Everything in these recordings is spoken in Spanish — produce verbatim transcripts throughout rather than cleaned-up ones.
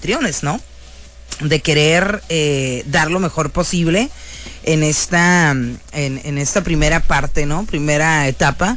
anfitriones, ¿no? De querer eh, dar lo mejor posible en esta, en, en esta primera parte, ¿no? Primera etapa.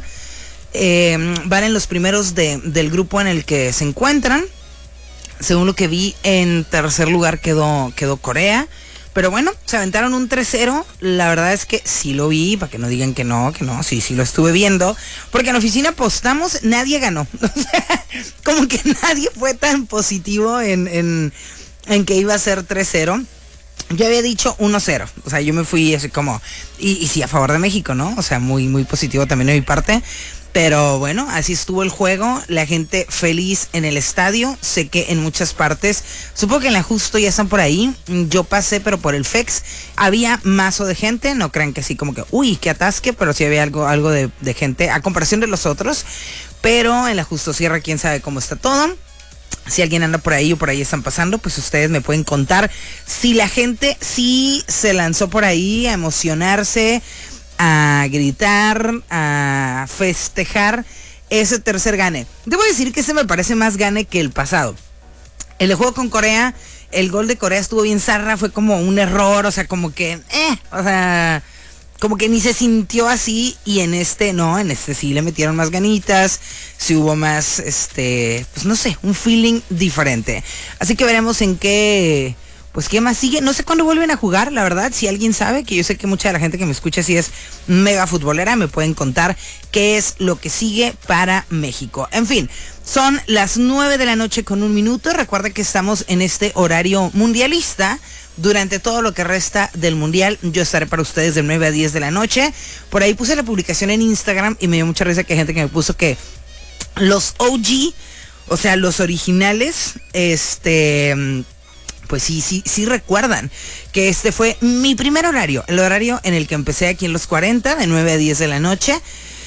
Eh, van en los primeros de, del grupo en el que se encuentran. Según lo que vi, en tercer lugar quedó, quedó Corea. Pero bueno, se aventaron un tres cero. La verdad es que sí lo vi, para que no digan que no, que no, sí, sí lo estuve viendo. Porque en la oficina apostamos, nadie ganó. O sea, como que nadie fue tan positivo en, en, en que iba a ser tres cero. Yo había dicho uno cero. O sea, yo me fui así como, y, y sí, a favor de México, ¿no? O sea, muy, muy positivo también de mi parte. Pero bueno, así estuvo el juego, la gente feliz en el estadio, sé que en muchas partes, supongo que en la Justo ya están por ahí, yo pasé pero por el F E X, había mazo de gente, no crean que así como que, uy, qué atasque, pero sí había algo, algo de, de gente a comparación de los otros, pero en la Justo Sierra quién sabe cómo está todo. Si alguien anda por ahí o por ahí están pasando, pues ustedes me pueden contar si la gente sí se lanzó por ahí a emocionarse, a gritar, a festejar ese tercer gane. Debo decir que ese me parece más gane que el pasado. El juego con Corea, el gol de Corea estuvo bien zarra, fue como un error, o sea, como que, eh, o sea, como que ni se sintió así, y en este no, en este sí le metieron más ganitas, sí hubo más, este, pues no sé, un feeling diferente. Así que veremos en qué... Pues qué más sigue, no sé cuándo vuelven a jugar, la verdad, si alguien sabe, que yo sé que mucha de la gente que me escucha sí es mega futbolera, me pueden contar qué es lo que sigue para México. En fin, son las nueve de la noche con un minuto, recuerda que estamos en este horario mundialista. Durante todo lo que resta del mundial, yo estaré para ustedes de nueve a diez de la noche. Por ahí puse la publicación en Instagram y me dio mucha risa que hay gente que me puso que los O G, o sea, los originales, este... pues sí, sí, sí recuerdan que este fue mi primer horario, el horario en el que empecé aquí en los cuarenta, de nueve a diez de la noche.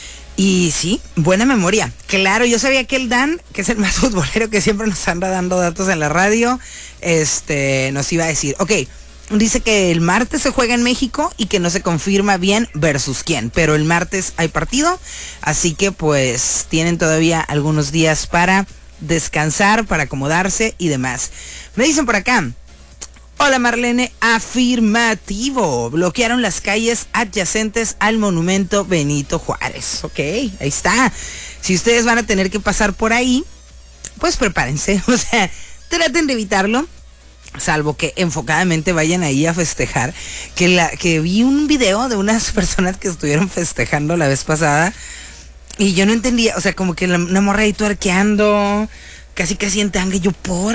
Y sí, buena memoria. Claro, yo sabía que el Dan, que es el más futbolero que siempre nos anda dando datos en la radio, este, nos iba a decir, ok, dice que el martes se juega en México y que no se confirma bien versus quién, pero el martes hay partido, así que pues tienen todavía algunos días para descansar, para acomodarse y demás. Me dicen por acá, hola Marlene, afirmativo, bloquearon las calles adyacentes al monumento Benito Juárez. Ok, ahí está. Si ustedes van a tener que pasar por ahí, pues prepárense, o sea, traten de evitarlo, salvo que enfocadamente vayan ahí a festejar, que, la, que vi un video de unas personas que estuvieron festejando la vez pasada, y yo no entendía, o sea, como que la, una morra ahí tuerqueando, casi casi en tanga, y yo por...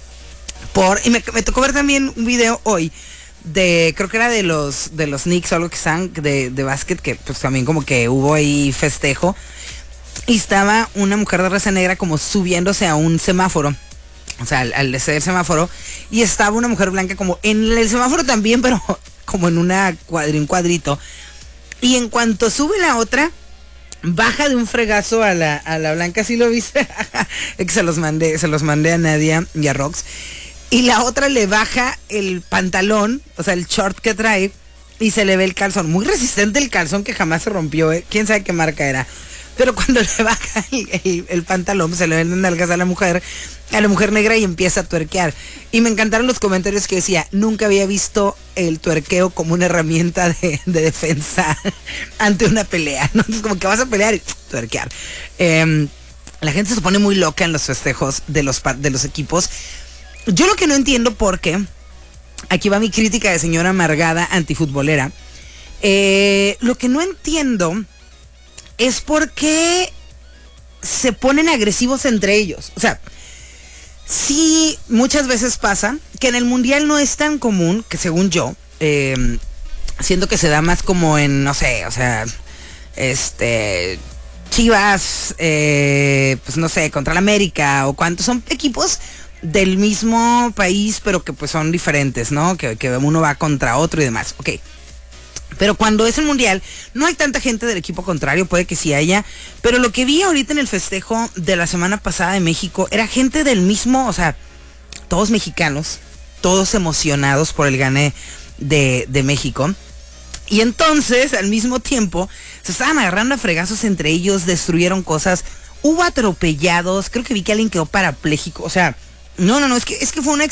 Por, y me, me tocó ver también un video hoy de, creo que era de los de los Knicks o algo que están de, de básquet, que pues también como que hubo ahí festejo, y estaba una mujer de raza negra como subiéndose a un semáforo, o sea, al, al descer el semáforo, y estaba una mujer blanca como en el semáforo también, pero como en una cuadri, un cuadrito, y en cuanto sube la otra, baja de un fregazo a la, a la blanca, ¿sí lo viste? Es que se los mandé, se los mandé a Nadia y a Rox. Y la otra le baja el pantalón, o sea, el short que trae, y se le ve el calzón. Muy resistente el calzón, que jamás se rompió, ¿eh? Quién sabe qué marca era. Pero cuando le baja el, el, el pantalón, se le ven nalgas a la mujer, a la mujer negra, y empieza a tuerquear. Y me encantaron los comentarios que decía, nunca había visto el tuerqueo como una herramienta de, de defensa ante una pelea, ¿no? Entonces, como que vas a pelear y tuerquear. Eh, la gente se pone muy loca en los festejos de los, de los equipos. Yo lo que no entiendo, porque aquí va mi crítica de señora amargada antifutbolera, eh, lo que no entiendo es por qué se ponen agresivos entre ellos. O sea, sí, muchas veces pasa que en el mundial no es tan común, que según yo, eh, siento que se da más como en, no sé, o sea, este, Chivas, eh, pues no sé, contra la América, o cuántos son equipos del mismo país, pero que pues son diferentes, ¿no? Que, que uno va contra otro y demás. Ok. Pero cuando es el mundial, no hay tanta gente del equipo contrario, puede que sí haya, pero lo que vi ahorita en el festejo de la semana pasada de México, era gente del mismo, o sea, todos mexicanos, todos emocionados por el gane de, de México. Y entonces, al mismo tiempo, se estaban agarrando a fregazos entre ellos, destruyeron cosas, hubo atropellados, creo que vi que alguien quedó parapléjico, o sea, no, no, no, es que, es que fue una